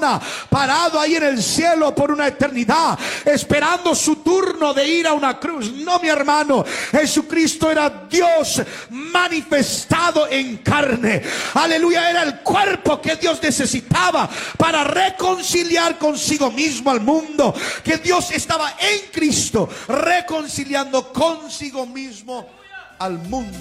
persona parado ahí en el cielo por una eternidad, esperando su turno de ir a una cruz. No, mi hermano, Jesucristo era Dios manifestado en carne. Aleluya, era el cuerpo que Dios necesitaba para reconciliar consigo mismo al mundo. Que Dios estaba en Cristo reconciliando consigo mismo al mundo.